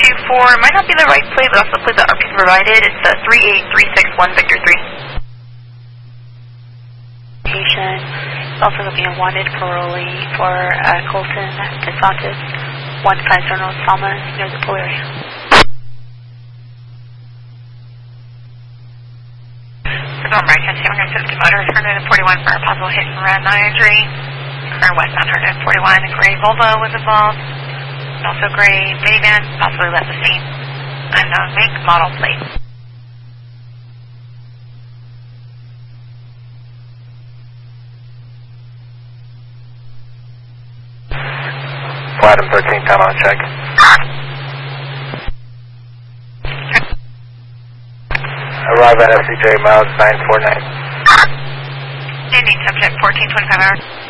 224, might not be the right plate, but also the plate that RP provided. It's 38361 Victor 3. It's also going to be a wanted parolee for Colton DeSantis, 150 North Salmas, near the pool area. Right, Country 150 motor, 141 for a possible hit and run injury. Or westbound 141, a gray Volvo was involved. And also gray minivan, possibly left the scene. Unknown make, model plate. Platinum 13, time on check. Arrive at FCJ miles 949. Ending subject 1425 hours.